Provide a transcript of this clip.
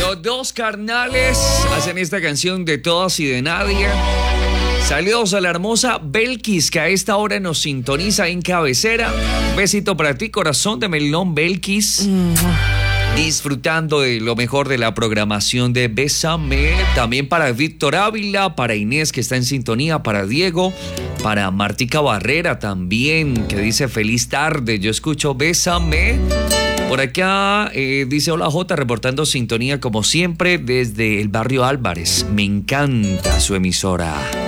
Los dos carnales hacen esta canción de todas y de nadie. Saludos a la hermosa Belkis, que a esta hora nos sintoniza en cabecera. Un besito para ti, corazón de melón, Belkis. Disfrutando de lo mejor de la programación de Bésame. También para Víctor Ávila, para Inés, que está en sintonía, para Diego, para Martica Barrera también, que dice feliz tarde, yo escucho Bésame. Por acá dice hola J, reportando sintonía como siempre desde el barrio Álvarez. Me encanta su emisora.